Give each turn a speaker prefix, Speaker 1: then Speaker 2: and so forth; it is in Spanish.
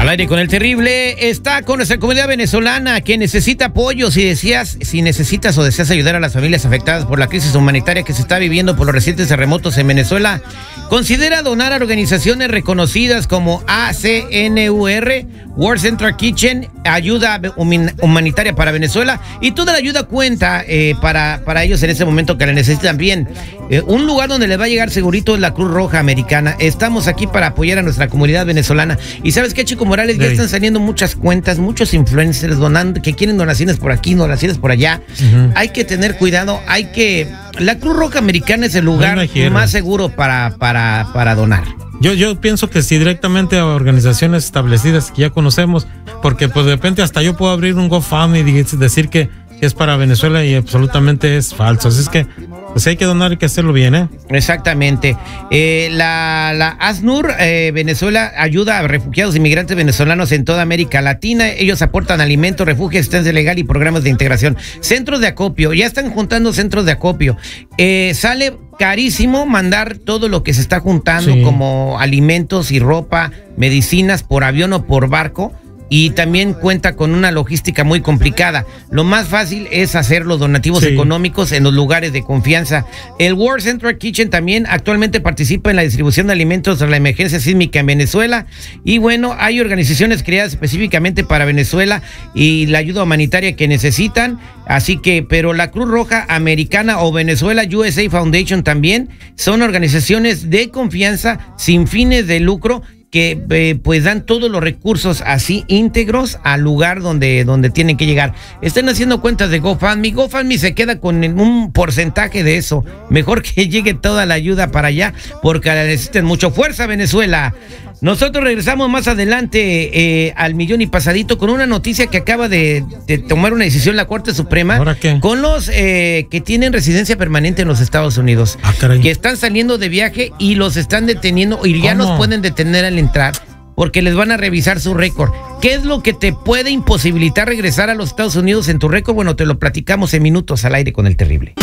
Speaker 1: aire con el terrible está con nuestra comunidad venezolana que necesita apoyo. Si necesitas o deseas ayudar a las familias afectadas por la crisis humanitaria que se está viviendo por los recientes terremotos en Venezuela, considera donar a organizaciones reconocidas como ACNUR, World Central Kitchen, ayuda humanitaria para Venezuela, y toda la ayuda cuenta para ellos en este momento que la necesitan bien. Un lugar donde les va a llegar segurito es la Cruz Roja Americana. Estamos aquí para apoyar a nuestra comunidad venezolana. Y ¿sabes qué, Chico Morales? Ya están saliendo muchas cuentas, muchos influencers donando, que quieren donaciones por aquí, donaciones por allá. Hay que tener cuidado, la Cruz Roja Americana es el lugar más seguro para donar.
Speaker 2: Yo pienso que si directamente a organizaciones establecidas que ya conocemos, porque pues de repente hasta yo puedo abrir un GoFundMe y decir que es para Venezuela y absolutamente es falso. Así es que pues hay que donar y hay que hacerlo bien, ¿eh?
Speaker 1: Exactamente. La ACNUR Venezuela ayuda a refugiados e inmigrantes venezolanos en toda América Latina. Ellos aportan alimentos, refugio, asistencia legal y programas de integración. Centros de acopio, ya están juntando centros de acopio. Sale carísimo mandar todo lo que se está juntando, como alimentos y ropa, medicinas por avión o por barco. Y también cuenta con una logística muy complicada. Lo más fácil es hacer los donativos económicos en los lugares de confianza. El World Central Kitchen también actualmente participa en la distribución de alimentos tras la emergencia sísmica en Venezuela. Y bueno, hay organizaciones creadas específicamente para Venezuela y la ayuda humanitaria que necesitan. Así que, pero la Cruz Roja Americana o Venezuela USA Foundation también son organizaciones de confianza sin fines de lucro que pues dan todos los recursos así íntegros al lugar donde tienen que llegar. Están haciendo cuentas de GoFundMe. GoFundMe se queda con un porcentaje de eso. Mejor que llegue toda la ayuda para allá porque la necesitan mucho. ¡Fuerza, Venezuela! Nosotros regresamos más adelante al millón y pasadito con una noticia que acaba de tomar una decisión la Corte Suprema.
Speaker 2: ¿Ahora qué?
Speaker 1: Con los que tienen residencia permanente en los Estados Unidos, que están saliendo de viaje y los están deteniendo y ya los pueden detener al entrar porque les van a revisar su récord. ¿Qué es lo que te puede imposibilitar regresar a los Estados Unidos en tu récord? Bueno, te lo platicamos en minutos al aire con el terrible.